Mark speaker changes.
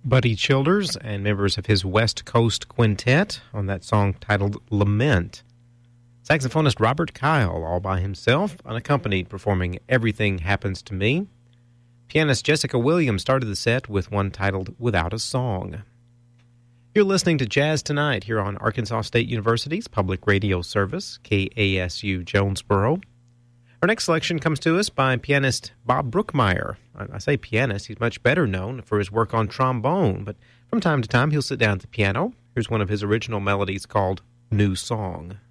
Speaker 1: Buddy Childers and members of his West Coast Quintet on that song titled Lament. Saxophonist Robert Kyle, all by himself, unaccompanied, performing Everything Happens to Me. Pianist Jessica Williams started the set with one titled Without a Song. You're listening to Jazz Tonight here on Arkansas State University's public radio service, KASU Jonesboro. Our next selection comes to us by pianist Bob Brookmeyer. I say pianist, he's much better known for his work on trombone, but from time to time he'll sit down at the piano. Here's one of his original melodies called New Song.